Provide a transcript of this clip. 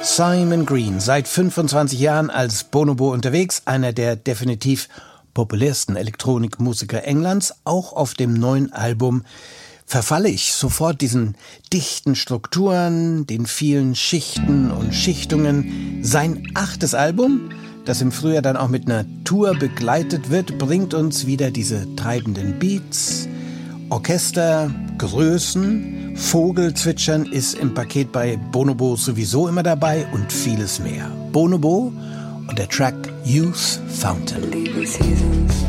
Simon Green, seit 25 Jahren als Bonobo unterwegs, einer der definitiv populärsten Elektronikmusiker Englands. Auch auf dem neuen Album verfalle ich sofort diesen dichten Strukturen, den vielen Schichten und Schichtungen. Sein 8. Album, das im Frühjahr dann auch mit einer Tour begleitet wird, bringt uns wieder diese treibenden Beats, Orchester, Größen, Vogelzwitschern ist im Paket bei Bonobo sowieso immer dabei und vieles mehr. Bonobo und der Track Youth Fountain.